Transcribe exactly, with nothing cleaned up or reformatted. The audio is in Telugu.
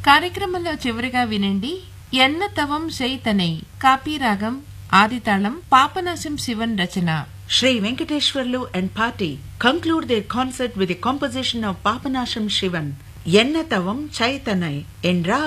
కార్యక్రమంలో చివరిగా వినండి ఎన్న తవం శైతనై కాపీరాగం ఆదితాళం పాపనాశం శివన్ రచన. Sri Venkateshwarlu and party conclude their concert with a composition of Papanasham Shivan, Yenna Tavam Chaitanai, in Rag